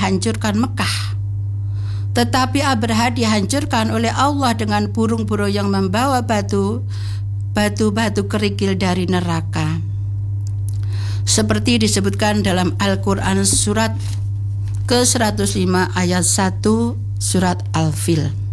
menghancurkan Mekah. Tetapi Abraha dihancurkan oleh Allah dengan burung-burung yang membawa batu-batu kerikil dari neraka. Seperti disebutkan dalam Al-Quran surat ke-105 ayat 1 surat Al-Fil.